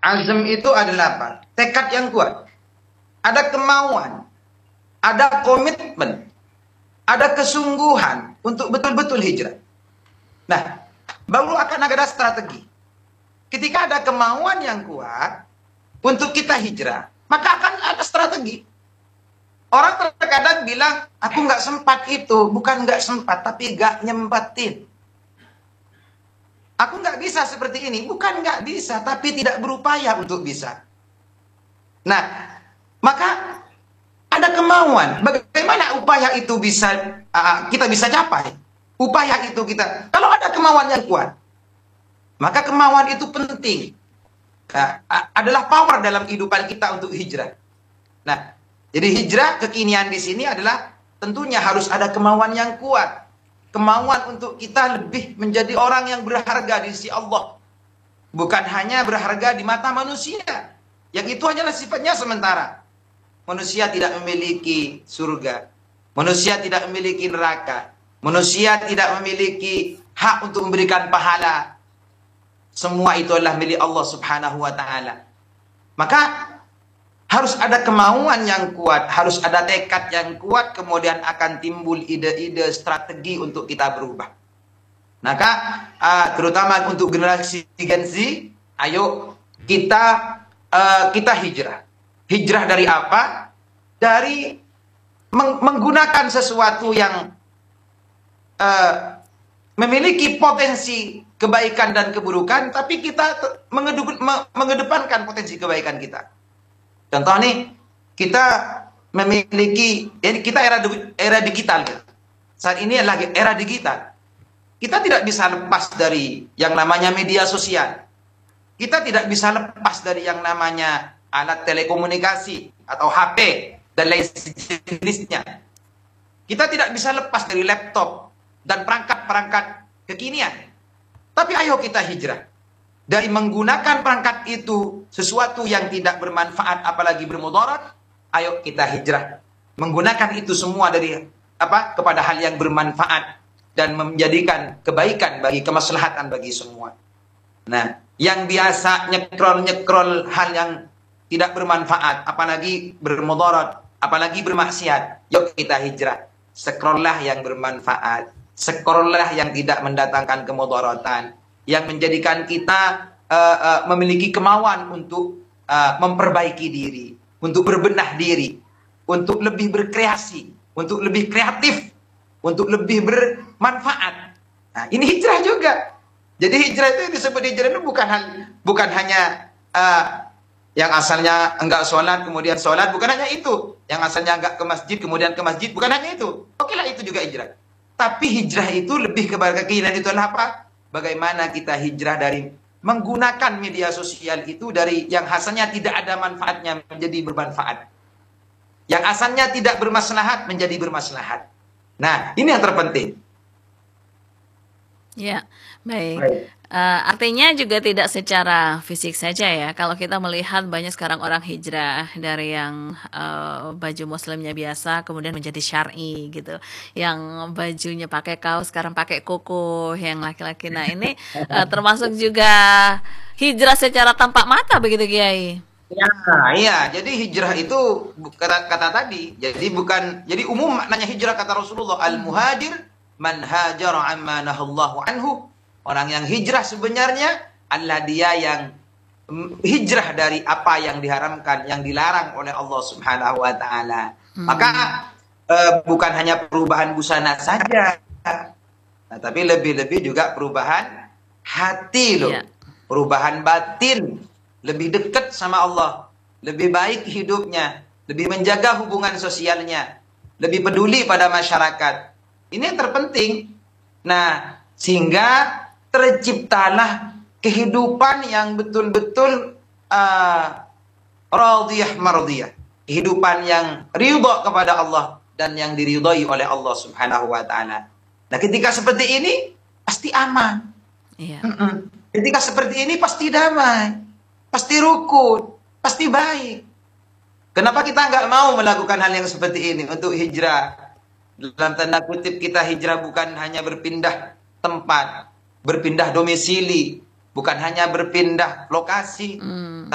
Azm itu adalah apa? Tekad yang kuat. Ada kemauan, ada komitmen, ada kesungguhan untuk betul-betul hijrah. Nah, baru akan ada strategi. Ketika ada kemauan yang kuat untuk kita hijrah, maka akan ada strategi. Orang terkadang bilang, aku nggak sempat itu. Bukan nggak sempat, tapi nggak nyempatin. Aku nggak bisa seperti ini. Bukan nggak bisa, tapi tidak berupaya untuk bisa. Nah, maka ada kemauan. Bagaimana upaya itu bisa kita bisa capai? Upaya itu kita, kalau ada kemauan yang kuat, maka kemauan itu penting. Adalah power dalam kehidupan kita untuk hijrah. Nah, jadi hijrah kekinian di sini adalah tentunya harus ada kemauan yang kuat. Kemauan untuk kita lebih menjadi orang yang berharga di sisi Allah. Bukan hanya berharga di mata manusia. Yang itu hanyalah sifatnya sementara. Manusia tidak memiliki surga. Manusia tidak memiliki neraka. Manusia tidak memiliki hak untuk memberikan pahala. Semua itu adalah milik Allah Subhanahu wa ta'ala. Maka harus ada kemauan yang kuat, harus ada tekad yang kuat, kemudian akan timbul ide-ide strategi untuk kita berubah. Maka terutama untuk generasi Gen Z, ayo kita hijrah. Hijrah dari apa? Dari menggunakan sesuatu yang memiliki potensi kebaikan dan keburukan, tapi kita mengedepankan potensi kebaikan kita. Contoh nih, kita memiliki, jadi kita era digital. Saat ini lagi era digital. Kita tidak bisa lepas dari yang namanya media sosial. Kita tidak bisa lepas dari yang namanya alat telekomunikasi atau HP dan lain jenisnya. Kita tidak bisa lepas dari laptop dan perangkat-perangkat kekinian. Tapi ayo kita hijrah. Dari menggunakan perangkat itu sesuatu yang tidak bermanfaat apalagi bermudarat, ayo kita hijrah. Menggunakan itu semua dari kepada hal yang bermanfaat dan menjadikan kebaikan bagi kemaslahatan bagi semua. Nah, yang biasa nyekrol hal yang tidak bermanfaat apalagi bermudarat, apalagi bermaksiat, yuk kita hijrah. Scroll-lah yang bermanfaat, scroll-lah yang tidak mendatangkan kemudaratan, yang menjadikan kita memiliki kemauan untuk memperbaiki diri, untuk berbenah diri, untuk lebih berkreasi, untuk lebih kreatif, untuk lebih bermanfaat. Nah, ini hijrah juga. Jadi hijrah itu disebut hijrah itu bukan hanya yang asalnya enggak sholat kemudian sholat, bukan hanya itu. Yang asalnya enggak ke masjid kemudian ke masjid, bukan hanya itu. Oke lah, itu juga hijrah. Tapi hijrah itu lebih kepada keinginan itu adalah apa? Bagaimana kita hijrah dari menggunakan media sosial itu dari yang asalnya tidak ada manfaatnya menjadi bermanfaat. Yang asalnya tidak bermaslahat menjadi bermaslahat. Nah, ini yang terpenting. Ya, baik. Artinya juga tidak secara fisik saja ya. Kalau kita melihat banyak sekarang orang hijrah dari yang baju muslimnya biasa kemudian menjadi syar'i gitu. Yang bajunya pakai kaos sekarang pakai koko yang laki-laki. Nah, ini termasuk juga hijrah secara tampak mata begitu, Kiai. Ya, iya. Jadi hijrah itu kata tadi. Jadi umum maknanya hijrah kata Rasulullah, al-muhajir man hajara amma nahallahu anhu. Orang yang hijrah sebenarnya adalah dia yang hijrah dari apa yang diharamkan, yang dilarang oleh Allah Subhanahu wa taala. Maka bukan hanya perubahan busana saja. Nah, tapi lebih-lebih juga perubahan hati loh. Yeah. Perubahan batin, lebih dekat sama Allah, lebih baik hidupnya, lebih menjaga hubungan sosialnya, lebih peduli pada masyarakat. Ini yang terpenting. Nah, sehingga terciptalah kehidupan yang betul-betul radiyah mardiyah. Kehidupan yang ridha kepada Allah dan yang diridhai oleh Allah Subhanahu wa taala. Nah, ketika seperti ini pasti aman. Iya. Ketika seperti ini pasti damai, pasti rukun, pasti baik. Kenapa kita nggak mau melakukan hal yang seperti ini untuk hijrah? Dalam tanda kutip kita hijrah bukan hanya berpindah tempat, berpindah domisili, bukan hanya berpindah lokasi,